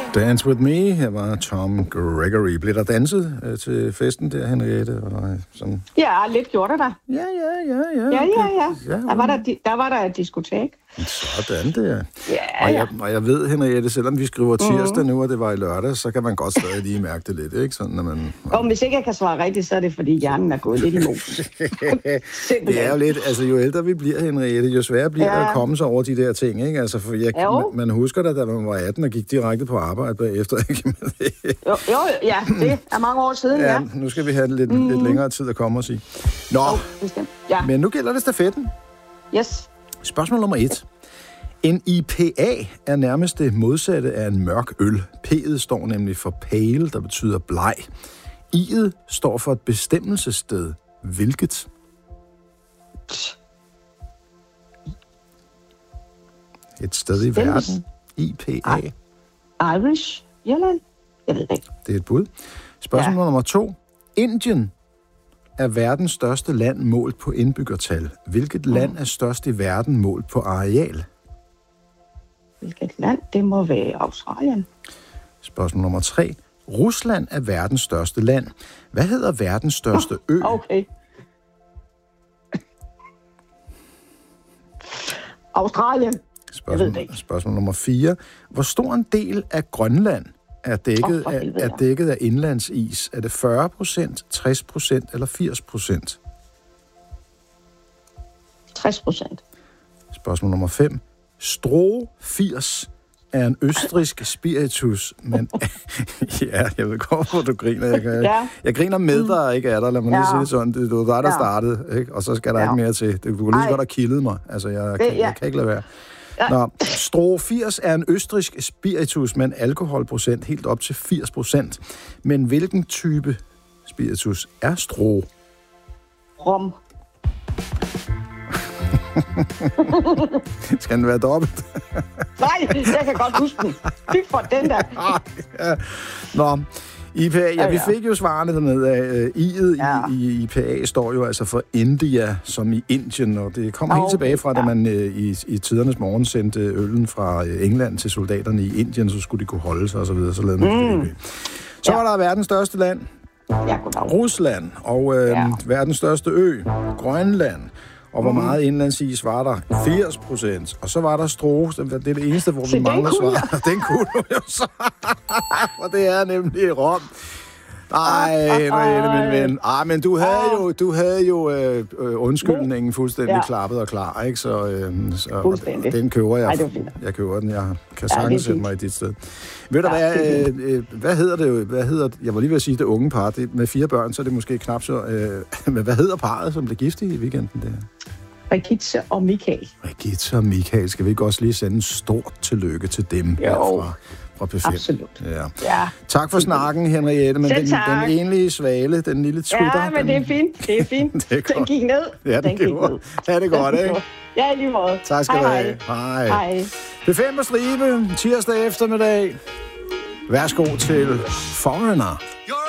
Dance With Me, her var Tom Gregory. Blev der danset til festen der, Henriette? Og sådan? Ja, lidt gjorde der. Ja. Der var der et diskotek. Sådan der. Ja. Og jeg ved, Henriette, selvom vi skriver tirsdag nu, og det var i lørdag, så kan man godt stadig lige mærke det lidt, ikke? Sådan, når man... Hvis ikke jeg kan svare rigtigt, så er det, fordi hjernen er gået lidt imod. Det er jo lidt, altså jo ældre vi bliver, Henriette, jo sværere bliver det at komme sig over de der ting, ikke? Altså, for man husker da man var 18 og gik direkte på arbejde bagefter, ikke? Det er mange år siden, ja. Nu skal vi have lidt længere tid at komme og sige. Nå, men nu gælder det stafetten. Yes. Spørgsmål nummer 1. En IPA er nærmest det modsatte af en mørk øl. P'et står nemlig for pale, der betyder bleg. I'et står for et bestemmelsessted. Hvilket? Et sted i verden. IPA. Irish? Irland? Jeg ved det ikke. Det er et bud. Spørgsmål nummer 2. Indien er verdens største land målt på indbyggertal. Hvilket land er størst i verden målt på areal? Hvilket land? Det må være Australien. Spørgsmål nummer 3. Rusland er verdens største land. Hvad hedder verdens største ø? Okay. Australien. Spørgsmål nummer 4. Hvor stor en del af Grønland er dækket af indlandsis? Er det 40%, 60% eller 80%? 60%. Spørgsmål nummer 5. Stroh 80 er en østrigsk spiritus, men... ja, jeg ved godt, hvor du griner. Jeg griner med dig, ikke er der? Lad mig lige sige det sådan. Det var dig, der startede, ikke? Og så skal der ikke mere til. Du kunne lige så godt have kildet mig. Altså, jeg kan ikke lade være. Nå, Stroh 80 er en østrigsk spiritus med en alkoholprocent helt op til 80%. Men hvilken type spiritus er Stroh? Rom. Skal den være dobbelt? Nej, jeg kan godt huske den. Fy for den der. Nå, IPA, vi fik jo svarene dernede af. I'et i IPA står jo altså for India, som i Indien, og det kommer helt tilbage fra, da man i tidernes morgen sendte øllen fra England til soldaterne i Indien, så skulle de kunne holde sig og så videre, så lavede man IPA. Så var der verdens største land, Rusland, og verdens største ø, Grønland. Og hvor meget indlandsis var der? 80%. Og så var der Stroh. Det er det eneste, hvor vi mangler svar. Den kunne du jo så. For det er nemlig Rom. Min ven. Men du havde jo undskyldningen fuldstændig klappet og klar, ikke? Så den køber jeg. Jeg køber den. Jeg kan sagtens sætte mig i dit sted. Ved du hvad hedder det? Jeg var lige ved at sige det unge par. Det, med 4 børn, så er det måske knap så... men hvad hedder parret, som blev gift i weekenden der? Regitze og Michael. Regitze og Michael. Skal vi ikke også lige sende en stort tillykke til dem herfra? Absolut. Ja. Tak for snakken, Henriette, men den enlige svale, den lille twitter... Ja, men det er fint. Den gik ned. Ja, den gik ned. Ha' det godt, ikke? Ja, i lige måde. Tak skal du have. Hej. B5 på stribe, tirsdag eftermiddag. Værsgo til Foreigner.